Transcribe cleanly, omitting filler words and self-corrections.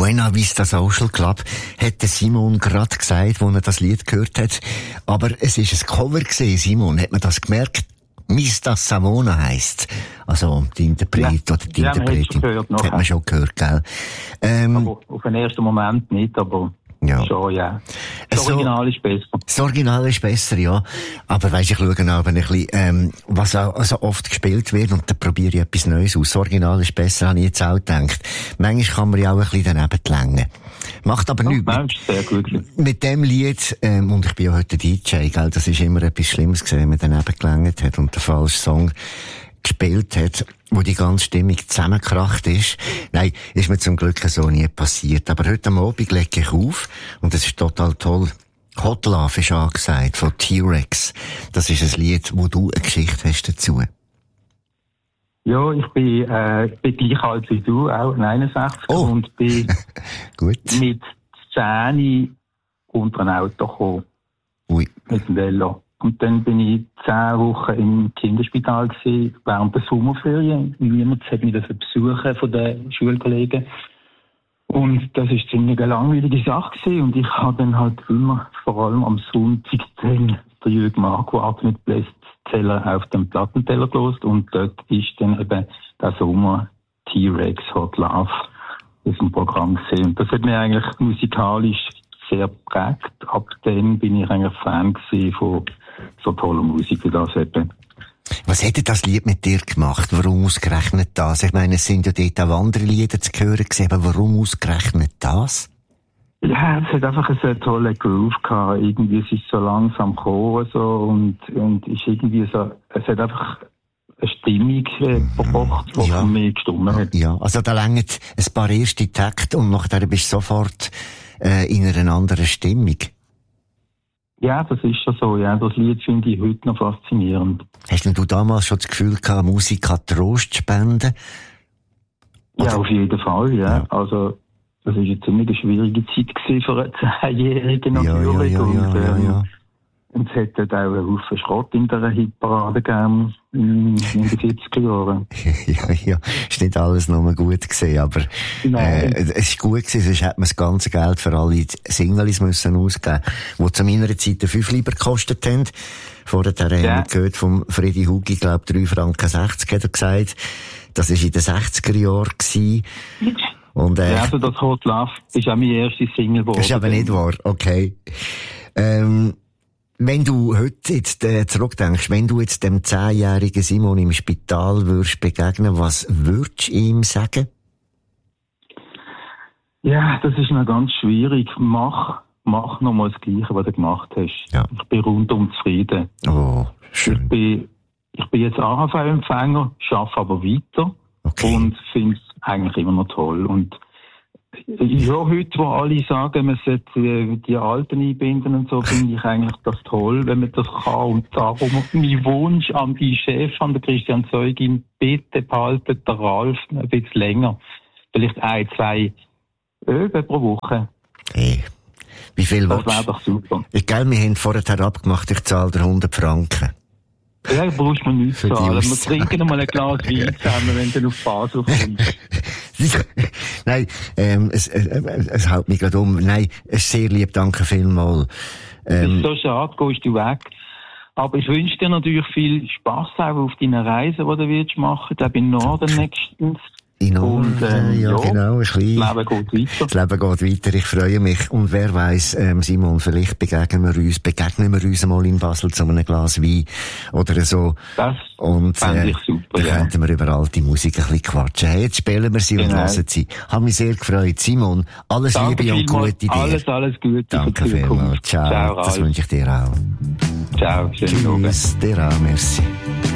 Buena Vista Social Club, hat der Simon gerade gesagt, als er das Lied gehört hat. Aber es ist ein Cover gewesen, Simon. Hat man das gemerkt? Mista Savona heisst. Also, die Interpret oder die Interpretin. Hat man schon gehört, gell? Aber auf den ersten Moment nicht, aber ja. Schon, ja. Das Original ist besser. Das Original ist besser, ja. Aber weisst, ich schaue aber ein bisschen, was auch also oft gespielt wird, und da probiere ich etwas Neues aus. Das Original ist besser, habe ich jetzt auch gedacht. Manchmal kann man ja auch ein bisschen daneben längen. Macht aber nichts. Nein, ist sehr gut. Mit dem Lied, und ich bin ja heute DJ, gell, das ist immer etwas Schlimmes gewesen, wenn man daneben gelängt hat und den falschen Song gespielt hat, wo die ganze Stimmung zusammengekracht ist. Nein, ist mir zum Glück so nie passiert. Aber heute am Abend lege ich auf, und es ist total toll. Hot Love ist angesagt, von T-Rex. Das ist ein Lied, wo du eine Geschichte hast dazu. Ja, ich bin gleich alt wie du, auch 69, und bin Gut. mit 10 unter ein Auto gekommen. Ui. Mit dem Velo. Und dann bin ich 10 Wochen im Kinderspital gewesen, während der Sommerferien. Niemand hat mich besuchen von den Schulkollegen. Und das ist ziemlich eine langweilige Sache gewesen. Und ich habe dann halt immer, vor allem am Sonntag, den Jürgen Marquardt mit Bestseller auf dem Plattenteller gelost. Und dort ist dann eben der Sommer T-Rex Hot Love auf dem Programm gesehen. Und das hat mir eigentlich musikalisch sehr geprägt. Ab dann bin ich eigentlich Fan gewesen von so toller Musik wie das eben. Was hätte das Lied mit dir gemacht? Warum ausgerechnet das? Ich meine, es sind ja dort auch andere Lieder zu hören gewesen, aber warum ausgerechnet das? Ja, es hat einfach einen tollen Groove gehabt. Irgendwie, es ist so langsam gekommen, so, und ist irgendwie so, es hat einfach eine Stimmung gebracht, die für mich gestimmt hat. Ja, also da längern ein paar erste Takte und nachher bist du sofort in einer anderen Stimmung. Ja, das ist schon so. Ja, das Lied finde ich heute noch faszinierend. Hast denn du damals schon das Gefühl gehabt, Musik kann Trost spenden? Ja, auf jeden Fall, ja. Also, das war eine ziemlich schwierige Zeit gewesen für einen 10-Jährigen natürlich. Ja. Und es hat dort auch einen Haufen Schrott in dieser Hitparade gegeben in den 70er Jahren. ja. Ist nicht alles nur gut gewesen, aber es ist gut gewesen, sonst hätte man das ganze Geld für alle Singles müssen ausgeben, die zu meiner Zeit 5 Lieber gekostet haben. Vorher haben wir gehört vom Freddy Hugi, ich glaube 3,60 Franken hat er gesagt. Das war in den 60er Jahren gewesen. Und, also das Hot Love ist auch meine erste Single geworden. Das ist aber nicht wahr, okay. Wenn du heute jetzt zurückdenkst, wenn du jetzt dem 10-jährigen Simon im Spital würdest begegnen, was würdest du ihm sagen? Ja, das ist noch ganz schwierig. Mach nochmal das Gleiche, was du gemacht hast. Ja. Ich bin rundum zufrieden. Oh, schön. Ich bin jetzt AHV-Empfänger, arbeite aber weiter und finde es eigentlich immer noch toll. Und ja, heute, wo alle sagen, man sollte die Alten einbinden und so, finde ich eigentlich das toll, wenn man das kann. Und darum mein Wunsch an die Chef, an den Christian Zeugin, bitte behaltet den Ralf ein bisschen länger. Vielleicht 1-2 Öben pro Woche. Hey, wie viel das wäre doch super. Egal, wir haben vorher abgemacht, ich zahle dir 100 Franken. Ja, du brauchst mir nichts zahlen. Wir trinken noch mal ein Glas Wein zusammen, wenn du auf Basel kommst. Nein, es haut mich gerade um. Nein, es ist sehr lieb, danke vielmals. Es ist so schade, gehst du weg. Aber ich wünsche dir natürlich viel Spass auch auf deinen Reisen, die du willst machen. Ich glaube, in Norden nächstens. In Norden, ja, genau. Das Leben geht weiter. Das Leben geht weiter, ich freue mich. Und wer weiss, Simon, vielleicht begegnen wir uns mal in Basel zu einem Glas Wein oder so. Das fände ich super, dann könnten wir über alte Musik ein bisschen quatschen. Hey, jetzt spielen wir sie und hören sie. Hat mich sehr gefreut. Simon, alles Liebe und Gute dir. Alles Gute. Danke vielmals. Ciao. Das wünsche ich dir auch. Ciao, schönen Abend. Tschüss, dir auch, merci.